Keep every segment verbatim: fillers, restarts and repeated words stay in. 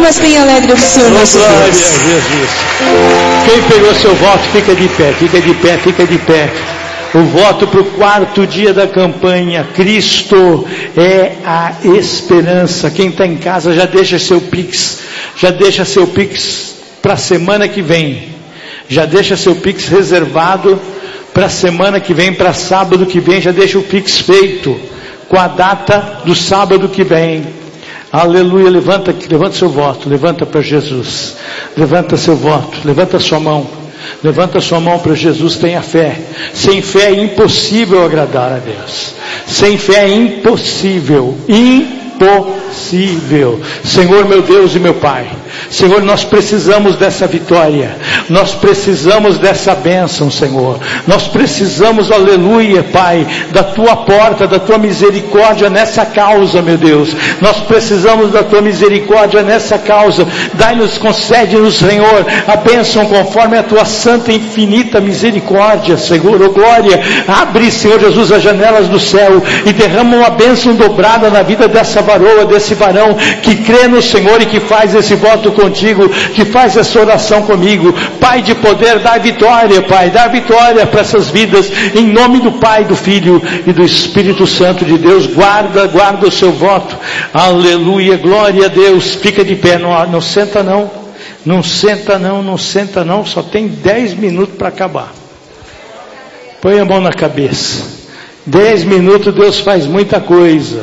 mas bem alegre do Senhor nosso Deus. Glória a Jesus. Quem pegou seu voto, fica de pé, fica de pé, fica de pé. O voto para o quarto dia da campanha. Cristo é a esperança. Quem está em casa já deixa seu Pix, já deixa seu Pix para a semana que vem. Já deixa seu Pix reservado para a semana que vem, para sábado que vem. Já deixa o Pix feito com a data do sábado que vem. Aleluia. Levanta, levanta seu voto, levanta para Jesus. Levanta seu voto, levanta sua mão. Levanta sua mão para Jesus, tenha fé. Sem fé é impossível agradar a Deus. Sem fé é impossível. Impossível. Senhor meu Deus e meu Pai, Senhor, nós precisamos dessa vitória. Nós precisamos dessa bênção, Senhor. Nós precisamos, aleluia, Pai, da Tua porta, da Tua misericórdia nessa causa, meu Deus. Nós precisamos da Tua misericórdia nessa causa. Dai-nos, concede-nos, Senhor, a bênção conforme a Tua santa e infinita misericórdia, Senhor. Oh, glória. Abre, Senhor Jesus, as janelas do céu e derrama uma bênção dobrada na vida dessa varoa, desse varão que crê no Senhor e que faz esse voto contigo, que faz essa oração comigo. Pai de poder, dá vitória, Pai, dá vitória para essas vidas, em nome do Pai, do Filho e do Espírito Santo de Deus. Guarda, guarda o seu voto. Aleluia, glória a Deus. Fica de pé, não, não senta não, não senta não, não senta não, só tem dez minutos para acabar. Põe a mão na cabeça. Dez minutos, Deus faz muita coisa.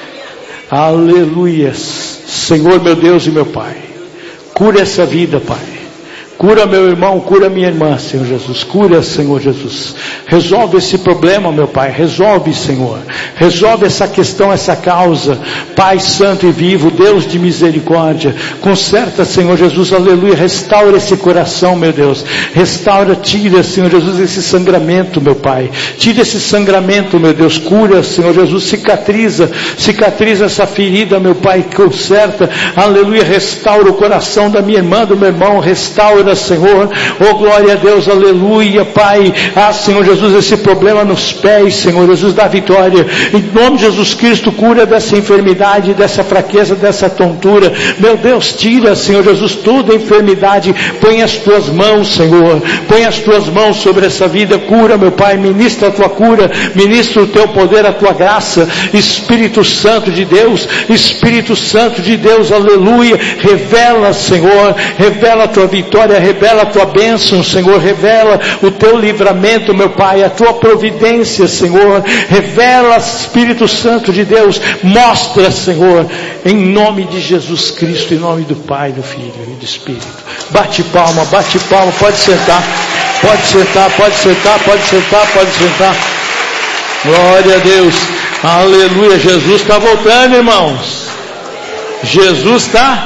Aleluia. Senhor meu Deus e meu Pai, cura essa vida, Pai. Cura meu irmão, cura minha irmã, Senhor Jesus. Cura, Senhor Jesus. Resolve esse problema, meu Pai. Resolve, Senhor. Resolve essa questão, essa causa. Pai santo e vivo, Deus de misericórdia. Conserta, Senhor Jesus, aleluia. Restaura esse coração, meu Deus. Restaura, tira, Senhor Jesus, esse sangramento, meu Pai. Tira esse sangramento, meu Deus. Cura, Senhor Jesus. Cicatriza, cicatriza essa ferida, meu Pai. Conserta, aleluia. Restaura o coração da minha irmã, do meu irmão. Restaura, Senhor, oh glória a Deus, aleluia, Pai. Ah, Senhor Jesus, esse problema nos pés, Senhor Jesus, dá vitória, em nome de Jesus Cristo. Cura dessa enfermidade, dessa fraqueza, dessa tontura, meu Deus. Tira, Senhor Jesus, toda enfermidade. Põe as tuas mãos, Senhor, põe as tuas mãos sobre essa vida. Cura, meu Pai, ministra a tua cura, ministra o teu poder, a tua graça. Espírito Santo de Deus, Espírito Santo de Deus, aleluia. Revela, Senhor, revela a tua vitória, revela a tua bênção, Senhor. Revela o teu livramento, meu Pai, a tua providência, Senhor. Revela, Espírito Santo de Deus. Mostra, Senhor, em nome de Jesus Cristo, em nome do Pai, do Filho e do Espírito. Bate palma, bate palma. Pode sentar, pode sentar, pode sentar, pode sentar, pode sentar. Glória a Deus, aleluia. Jesus está voltando, irmãos. Jesus está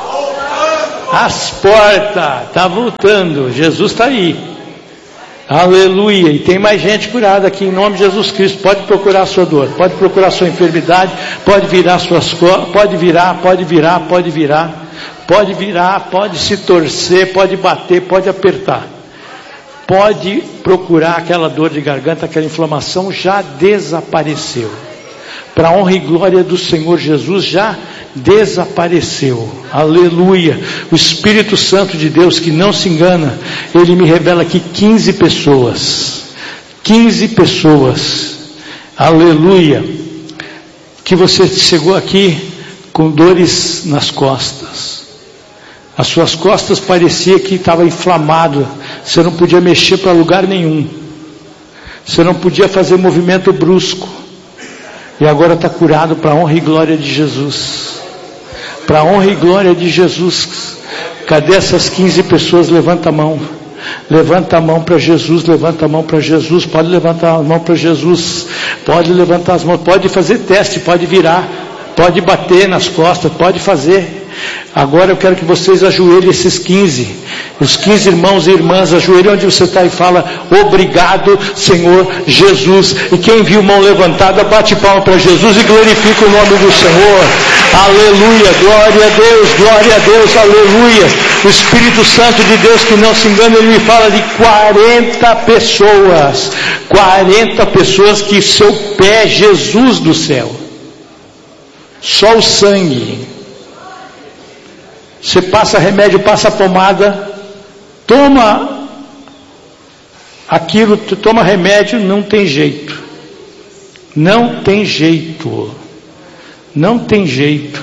às portas, está voltando. Jesus está aí, aleluia. E tem mais gente curada aqui em nome de Jesus Cristo. Pode procurar a sua dor, pode procurar a sua enfermidade, pode virar suas costas, pode virar, pode virar, pode virar, pode virar, pode se torcer, pode bater, pode apertar, pode procurar. Aquela dor de garganta, aquela inflamação já desapareceu. Para a honra e glória do Senhor Jesus, já desapareceu. Aleluia. O Espírito Santo de Deus, que não se engana, ele me revela aqui quinze pessoas. quinze pessoas. Aleluia. Que você chegou aqui com dores nas costas. As suas costas parecia que estava inflamado. Você não podia mexer para lugar nenhum. Você não podia fazer movimento brusco. E agora está curado para a honra e glória de Jesus. Para a honra e glória de Jesus. Cadê essas quinze pessoas? Levanta a mão. Levanta a mão para Jesus. Levanta a mão para Jesus. Pode levantar a mão para Jesus. Pode levantar as mãos. Pode fazer teste. Pode virar. Pode bater nas costas. Pode fazer. Agora eu quero que vocês ajoelhem esses quinze. Os quinze irmãos e irmãs, ajoelhem onde você está e fala: obrigado, Senhor Jesus. E quem viu mão levantada, bate palma para Jesus e glorifica o nome do Senhor. Aleluia, glória a Deus, glória a Deus, aleluia. O Espírito Santo de Deus, que não se engana, ele me fala de quarenta pessoas. quarenta pessoas que seu pé é Jesus do céu. Só o sangue. Você passa remédio, passa pomada, toma aquilo, toma remédio, não tem jeito. Não tem jeito. Não tem jeito.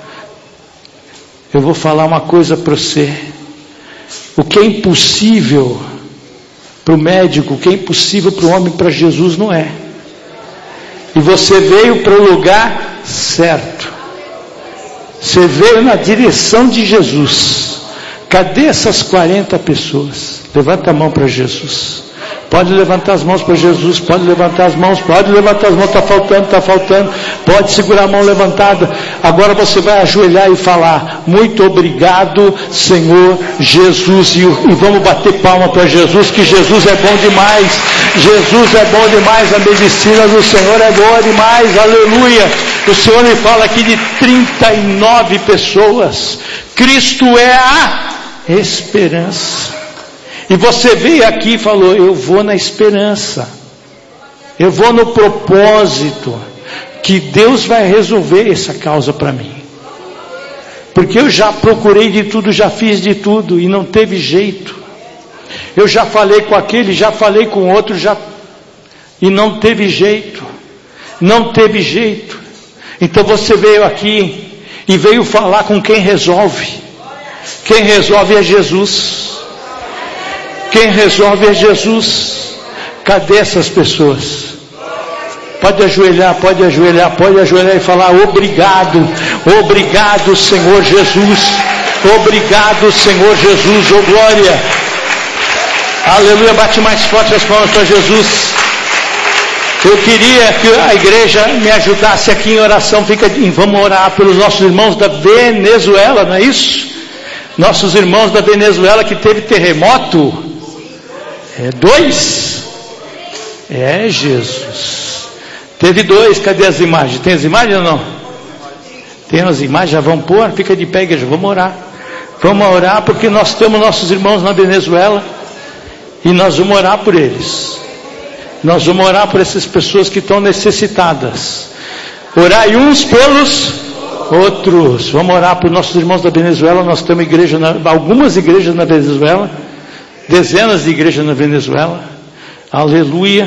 Eu vou falar uma coisa para você. O que é impossível para o médico, o que é impossível para o homem, para Jesus não é. E você veio para o lugar certo. Você veio na direção de Jesus. Cadê essas quarenta pessoas? Levanta a mão para Jesus. Pode levantar as mãos para Jesus, pode levantar as mãos, pode levantar as mãos, está faltando, está faltando, pode segurar a mão levantada. Agora você vai ajoelhar e falar, muito obrigado, Senhor Jesus, e, e vamos bater palma para Jesus, que Jesus é bom demais, Jesus é bom demais, a medicina do Senhor é boa demais, aleluia. O Senhor me fala aqui de trinta e nove pessoas, Cristo é a esperança. E você veio aqui e falou, eu vou na esperança, eu vou no propósito, que Deus vai resolver essa causa para mim. Porque eu já procurei de tudo, já fiz de tudo e não teve jeito. Eu já falei com aquele, já falei com outro, já e não teve jeito. Não teve jeito. Então você veio aqui e veio falar com quem resolve. Quem resolve é Jesus. Quem resolve é Jesus. Cadê essas pessoas? Pode ajoelhar, pode ajoelhar, pode ajoelhar e falar obrigado, obrigado Senhor Jesus, obrigado Senhor Jesus, oh glória, aleluia, bate mais forte as palmas para Jesus. Eu queria que a igreja me ajudasse aqui em oração, fica, vamos orar pelos nossos irmãos da Venezuela, não é isso? Nossos irmãos da Venezuela que teve terremoto. É dois? É Jesus. Teve dois, cadê as imagens? Tem as imagens ou não? Tem as imagens, já vão pôr? Fica de pé, igreja, vamos orar. Vamos orar porque nós temos nossos irmãos na Venezuela e nós vamos orar por eles. Nós vamos orar por essas pessoas que estão necessitadas. Orai uns pelos outros. Vamos orar por nossos irmãos da Venezuela. Nós temos igreja na, algumas igrejas na Venezuela. Dezenas de igrejas na Venezuela. Aleluia.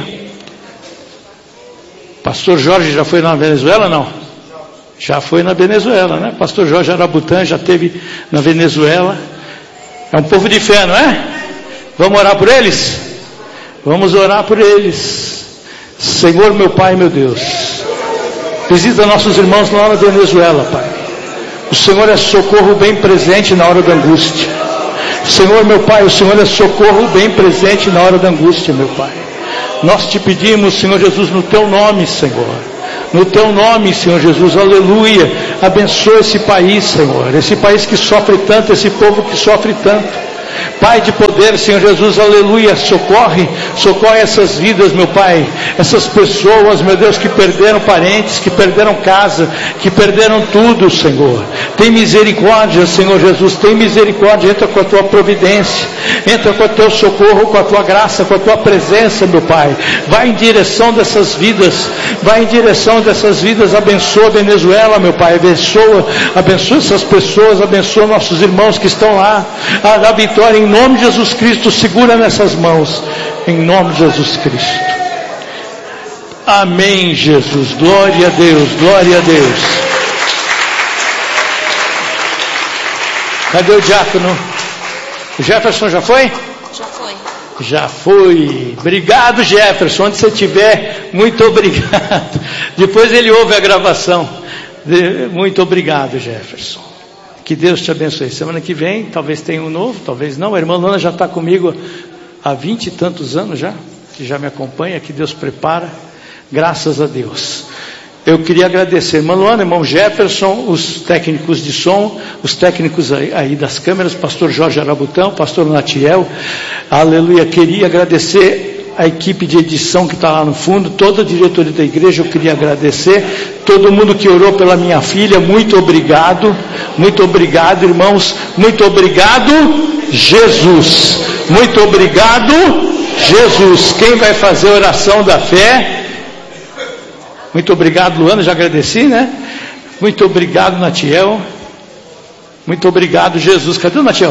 Pastor Jorge já foi na Venezuela, não? Já foi na Venezuela, né? Pastor Jorge Arabutan já esteve na Venezuela. É um povo de fé, não é? Vamos orar por eles? Vamos orar por eles. Senhor, meu Pai, meu Deus, visita nossos irmãos lá na Venezuela, Pai. O Senhor é socorro bem presente na hora da angústia. Senhor, meu Pai, o Senhor é socorro bem presente na hora da angústia, meu Pai. Nós te pedimos, Senhor Jesus, no teu nome, Senhor. No teu nome, Senhor Jesus, aleluia. Abençoa esse país, Senhor. Esse país que sofre tanto, esse povo que sofre tanto. Pai de poder, Senhor Jesus, aleluia, socorre, socorre essas vidas, meu Pai, essas pessoas, meu Deus, que perderam parentes, que perderam casa, que perderam tudo, Senhor. Tem misericórdia, Senhor Jesus, tem misericórdia, entra com a tua providência, entra com o teu socorro, com a tua graça, com a tua presença, meu Pai. Vai em direção dessas vidas, vai em direção dessas vidas, abençoa a Venezuela, meu Pai, abençoa, abençoa essas pessoas, abençoa nossos irmãos que estão lá, a da vitória, em nome de Jesus Cristo, segura nessas mãos, em nome de Jesus Cristo. Amém, Jesus, glória a Deus, glória a Deus. Cadê o diácono? O Jefferson já foi? Já foi. Já foi. Obrigado, Jefferson, onde você estiver, muito obrigado. Depois ele ouve a gravação. Muito obrigado, Jefferson. Que Deus te abençoe. Semana que vem, talvez tenha um novo, talvez não. A irmã Lona já está comigo há vinte e tantos anos já, que já me acompanha, que Deus prepara. Graças a Deus. Eu queria agradecer, irmã Luana, irmão Jefferson, os técnicos de som, os técnicos aí, aí das câmeras, pastor Jorge Arabutão, pastor Natiel, aleluia. Queria agradecer a equipe de edição que está lá no fundo, toda a diretoria da igreja, eu queria agradecer, todo mundo que orou pela minha filha, muito obrigado, muito obrigado, irmãos, muito obrigado, Jesus, muito obrigado, Jesus. Quem vai fazer a oração da fé? Muito obrigado, Luana, já agradeci, né? Muito obrigado, Natiel. Muito obrigado, Jesus. Cadê o Natião?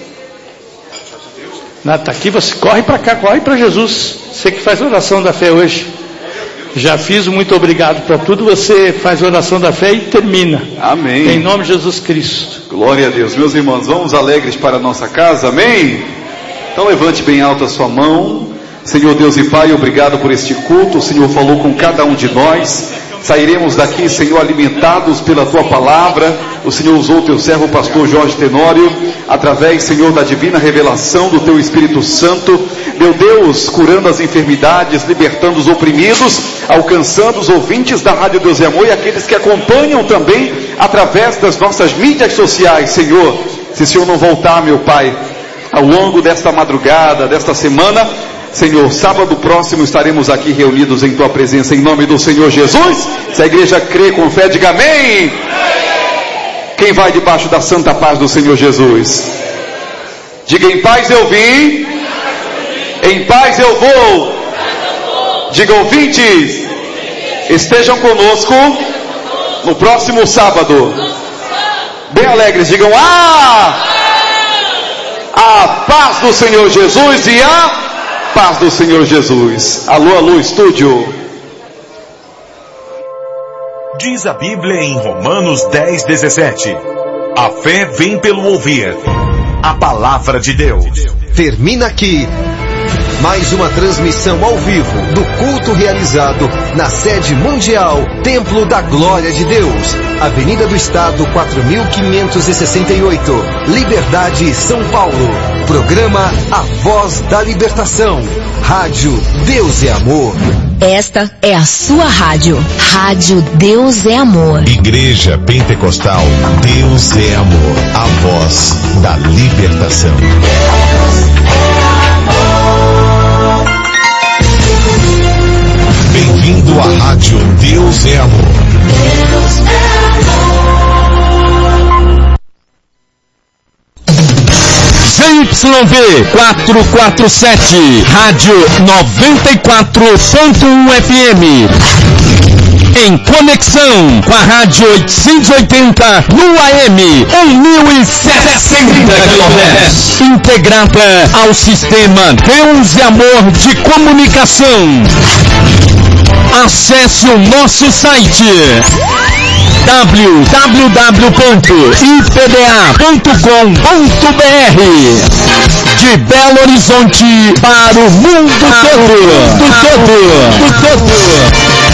Está aqui, você corre para cá, corre para Jesus. Você que faz oração da fé hoje. Já fiz, muito obrigado para tudo. Você faz oração da fé e termina. Amém. Em nome de Jesus Cristo. Glória a Deus. Meus irmãos, vamos alegres para a nossa casa, amém? Então levante bem alto a sua mão. Senhor Deus e Pai, obrigado por este culto. O Senhor falou com cada um de nós. Sairemos daqui, Senhor, alimentados pela Tua Palavra. O Senhor usou o Teu servo, o pastor Jorge Tenório, através, Senhor, da divina revelação do Teu Espírito Santo. Meu Deus, curando as enfermidades, libertando os oprimidos, alcançando os ouvintes da Rádio Deus e Amor e aqueles que acompanham também através das nossas mídias sociais, Senhor. Se o Senhor não voltar, meu Pai, ao longo desta madrugada, desta semana, Senhor, sábado próximo estaremos aqui reunidos em Tua presença, em nome do Senhor Jesus. Se a igreja crê com fé, diga amém. Quem vai debaixo da santa paz do Senhor Jesus? Diga: em paz eu vim, em paz eu vou. Diga: ouvintes, estejam conosco no próximo sábado. Bem alegres, digam: ah! A paz do Senhor Jesus e a paz do Senhor Jesus. Alô, alô, estúdio. Diz a Bíblia em Romanos dez, dezessete: a fé vem pelo ouvir a palavra de Deus. Termina aqui mais uma transmissão ao vivo do culto realizado na sede mundial Templo da Glória de Deus, Avenida do Estado quatro mil quinhentos e sessenta e oito, Liberdade, São Paulo. Programa A Voz da Libertação. Rádio Deus é Amor. Esta é a sua rádio. Rádio Deus é Amor. Igreja Pentecostal Deus é Amor. A voz da libertação. Bem-vindo à Rádio Deus é Amor. Deus é amor. Z Y V quatrocentos e quarenta e sete, Rádio noventa e quatro ponto um F M. Em conexão com a Rádio oitocentos e oitenta no A M mil e sessenta quilohertz. Integrada ao sistema Deus e Amor de comunicação. Acesse o nosso site w w w ponto i p d a ponto com ponto b r. De Belo Horizonte para o mundo todo. Mundo todo. todo.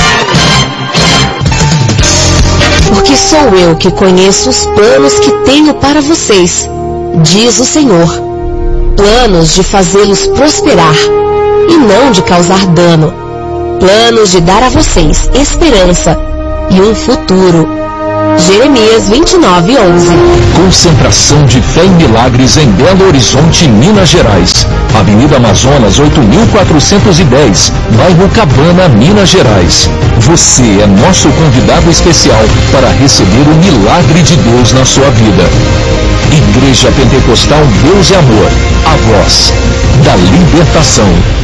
Porque sou eu que conheço os planos que tenho para vocês, diz o Senhor. Planos de fazê-los prosperar e não de causar dano. Planos de dar a vocês esperança e um futuro. Jeremias vinte e nove, onze. Concentração de fé e milagres em Belo Horizonte, Minas Gerais. Avenida Amazonas oito mil quatrocentos e dez, bairro Cabana, Minas Gerais. Você é nosso convidado especial para receber o milagre de Deus na sua vida. Igreja Pentecostal Deus é Amor, a voz da libertação.